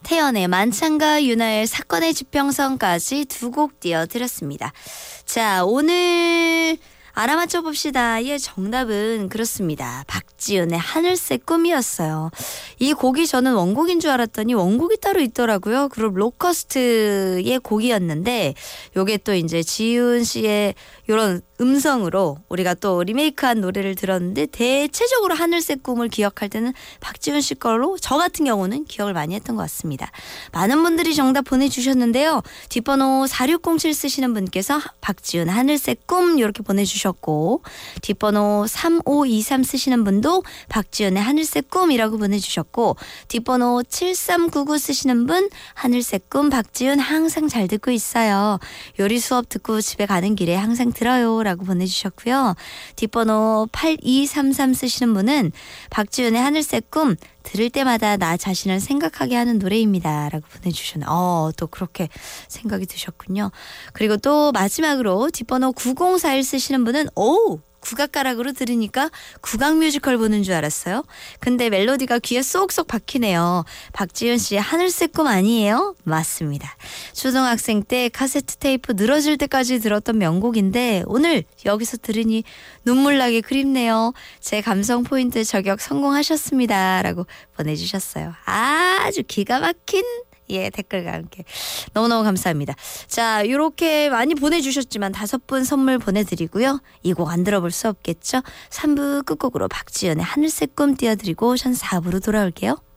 태연의 만찬과 윤하의 사건의 지평선까지 두 곡 띄워드렸습니다. 자, 오늘 알아맞혀 봅시다. 예, 정답은 그렇습니다. 박지윤의 하늘색 꿈이었어요. 이 곡이 저는 원곡인 줄 알았더니 원곡이 따로 있더라고요. 그룹 로커스트의 곡이었는데 요게 또 이제 지윤 씨의 요런 음성으로 우리가 또 리메이크한 노래를 들었는데 대체적으로 하늘색 꿈을 기억할 때는 박지윤 씨 걸로 저 같은 경우는 기억을 많이 했던 것 같습니다. 많은 분들이 정답 보내주셨는데요. 뒷번호 4607 쓰시는 분께서 박지윤 하늘색 꿈 이렇게 보내주셨고 뒷번호 3523 쓰시는 분도 박지윤의 하늘색 꿈이라고 보내주셨고 뒷번호 7399 쓰시는 분 하늘색 꿈 박지윤 항상 잘 듣고 있어요. 요리 수업 듣고 집에 가는 길에 항상 들어요 라고 보내주셨고요. 뒷번호 8233 쓰시는 분은 박지윤의 하늘색 꿈 들을 때마다 나 자신을 생각하게 하는 노래입니다 라고 보내주셨네요. 또 그렇게 생각이 드셨군요. 그리고 또 마지막으로 뒷번호 9041 쓰시는 분은 국악가락으로 들으니까 국악 뮤지컬 보는 줄 알았어요. 근데 멜로디가 귀에 쏙쏙 박히네요. 박지윤 씨의 하늘색 꿈 아니에요? 맞습니다. 초등학생 때 카세트 테이프 늘어질 때까지 들었던 명곡인데 오늘 여기서 들으니 눈물 나게 그립네요. 제 감성 포인트 저격 성공하셨습니다 라고 보내주셨어요. 아주 기가 막힌 댓글과 함께 너무너무 감사합니다. 자, 이렇게 많이 보내주셨지만 5분 선물 보내드리고요. 이 곡 안 들어볼 수 없겠죠. 3부 끝곡으로 박지연의 하늘색 꿈 띄워드리고 전 4부로 돌아올게요.